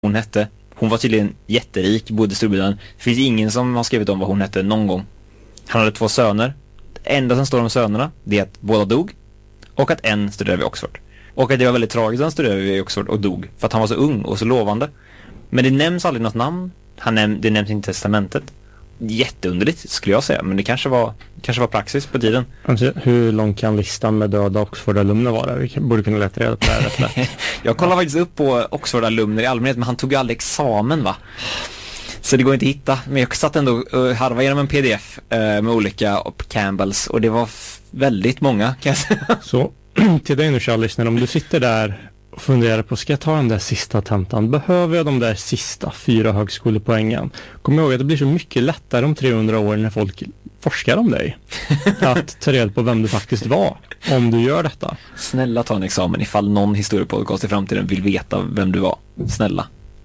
hon hette. Hon var tydligen jätterik, bodde i Storbritannien. Det finns ingen som har skrivit om vad hon hette någon gång. Han hade 2 söner. Det enda som står om sönerna, det är att båda dog. Och att en studerade vid Oxford. Och att det var väldigt tragiskt att han studerade vid Oxford och dog. För att han var så ung och så lovande. Men det nämns aldrig något namn. Det nämns inte i testamentet. Jätteunderligt skulle jag säga. Men det kanske var praxis på tiden. Alltså, hur lång kan listan med döda Oxford-alumner vara? Vi borde kunna leta reda på det här rätt lätt. Jag kollade faktiskt upp på Oxford-alumner i allmänhet. Men han tog ju aldrig examen, va? Så det går inte att hitta. Men jag satt ändå och harvade igenom en pdf med olika Campbells. Och det var väldigt många, kan jag säga. Så till dig nu, kära lyssnare, om du sitter där och funderar på, ska jag ta den där sista tentan? Behöver jag de där sista 4 högskolepoängen? Kom ihåg att det blir så mycket lättare om 300 år när folk forskar om dig. Att ta reda på vem du faktiskt var, om du gör detta. Snälla ta en examen ifall någon historiepodcast i framtiden vill veta vem du var. Snälla.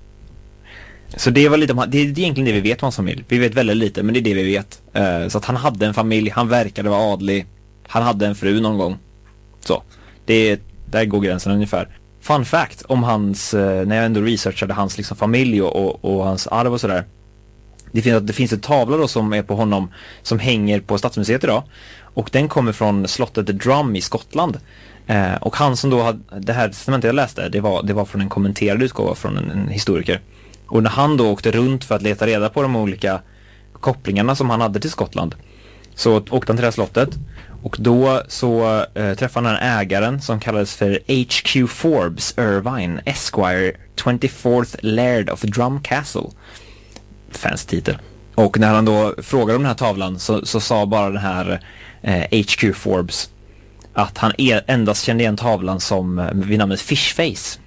Så det var lite, det är egentligen det vi vet om hans familj. Vi vet väldigt lite, men det är det vi vet. Så att han hade en familj, han verkade vara adlig. Han hade en fru någon gång. Så, där går gränsen ungefär. Fun fact om hans, när jag ändå researchade hans liksom familj och hans arv och sådär. Det finns en tavla då som är på honom som hänger på Stadsmuseet idag. Och den kommer från slottet The Drum i Skottland. Och han som då hade, det här testamentet jag läste, det var från en kommenterad utgåva från en historiker. Och när han då åkte runt för att leta reda på de olika kopplingarna som han hade till Skottland, så åkte han till det här slottet. Och då så träffade han ägaren som kallades för H.Q. Forbes Irvine, Esquire, 24th Laird of Drum Castle. Fancy titel. Och när han då frågade om den här tavlan så sa bara den här H.Q. Forbes att han endast kände igen tavlan som vid namnet Fishface.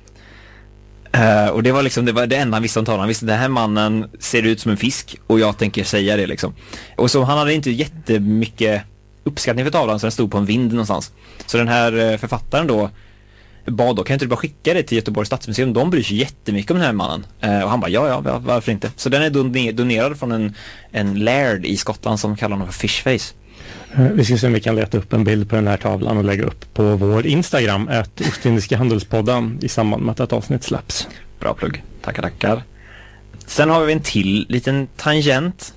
Och det var liksom det enda han visste om tavlan. Han visste att den här mannen ser ut som en fisk och jag tänker säga det liksom. Och så han hade inte jättemycket uppskattning för tavlan, så den stod på en vind någonstans. Så den här författaren då bad då, kan inte du bara skicka det till Göteborgs stadsmuseum? De bryr sig jättemycket om den här mannen. Och han bara, ja, varför inte? Så den är donerad från en laird i Skottland som kallar honom för Fishface. Vi ska se om vi kan leta upp en bild på den här tavlan och lägga upp på vår Instagram, Ostindiska handelspodden, i samband med att ett avsnitt släpps. Bra plugg. Tackar. Sen har vi en till liten tangent.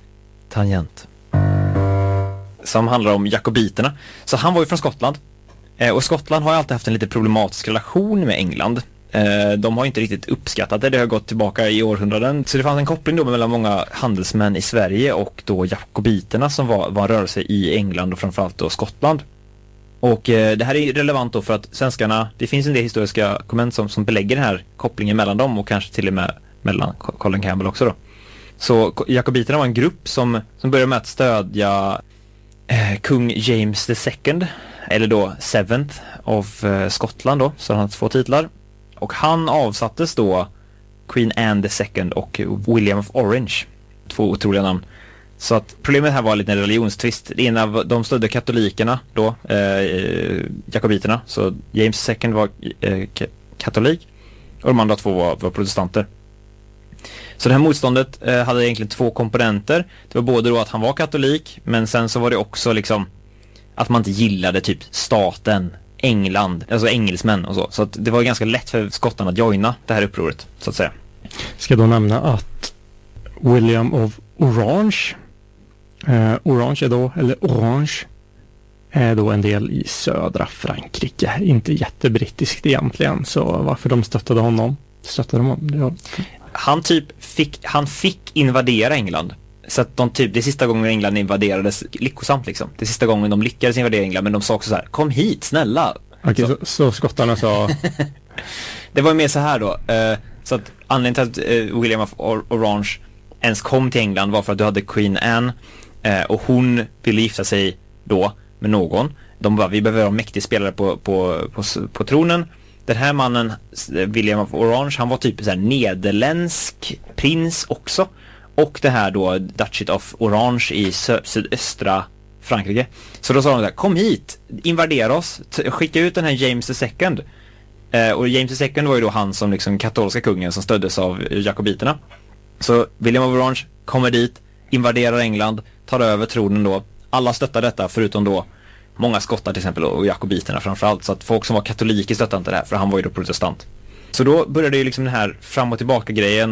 Som handlar om jakobiterna. Så han var ju från Skottland. Och Skottland har ju alltid haft en lite problematisk relation med England. De har inte riktigt uppskattat det. Det har gått tillbaka i århundraden. Så det fanns en koppling då mellan många handelsmän i Sverige och då jakobiterna som var en rörelse i England och framförallt då Skottland. Och det här är relevant då för att svenskarna, det finns en del historiska dokument som belägger den här kopplingen mellan dem och kanske till och med mellan Colin Campbell också då. Så jakobiterna var en grupp som började med att stödja kung James II, eller då 7th of Skottland då, så han har 2 titlar. Och han avsattes då Queen Anne II och William of Orange, 2 otroliga namn. Så att problemet här var lite en religionstvist. Det ena av de stödde katolikerna då, jakobiterna. Så James II var katolik och de andra 2 var protestanter. Så det här motståndet hade egentligen 2 komponenter. Det var både då att han var katolik, men sen så var det också liksom att man inte gillade typ staten, England, alltså engelsmän och så. Så att det var ganska lätt för skottarna att joina det här upproret, så att säga. Ska då nämna att William of Orange är då en del i södra Frankrike. Inte jättebrittiskt egentligen, så varför de stöttade honom? Han fick invadera England. Så att det sista gången England invaderades lyckosamt liksom. Det sista gången de lyckades invadera England, men de sa också så här: kom hit, snälla. Okej, så skottarna sa... Det var ju mer så här då. Så att anledningen till att William of Orange ens kom till England var för att du hade Queen Anne. Och hon ville gifta sig då med någon. De bara, vi behöver ha en mäktig spelare på tronen. Den här mannen, William of Orange, han var typ så här nederländsk prins också. Och det här då, Duchy of Orange i sydöstra Frankrike. Så då sa de så här: kom hit, invadera oss, skicka ut den här James II. Och James II var ju då han som liksom katolska kungen som stöddes av jakobiterna. Så William of Orange kommer dit, invaderar England, tar över tronen då. Alla stöttar detta förutom då många skottar till exempel och jakobiterna framförallt. Så att folk som var katoliker stöttade inte det här, för han var ju då protestant. Så då började ju liksom den här fram och tillbaka grejen